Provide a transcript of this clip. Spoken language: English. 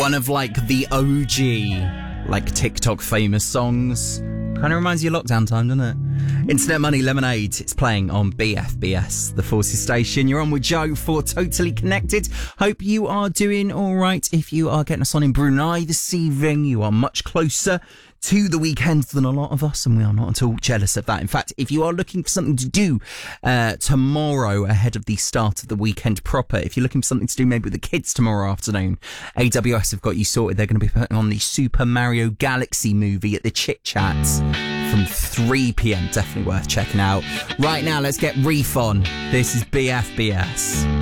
One of like the OG, like TikTok famous songs. Kind of reminds you of lockdown time, doesn't it? Internet Money Lemonade. It's playing on BFBS, the Forces station. You're on with Joe for Totally Connected. Hope you are doing all right. If you are getting us on in Brunei this evening, you are much closer to the weekend than a lot of us, and we are not at all jealous of that. In fact, if you are looking for something to do tomorrow ahead of the start of the weekend proper, if you're looking for something to do maybe with the kids tomorrow afternoon, AWS have got you sorted. They're going to be putting on the Super Mario Galaxy movie at the Chit Chat from 3 p.m. Definitely worth checking out. Right now, let's get Reef on. This is BFBS.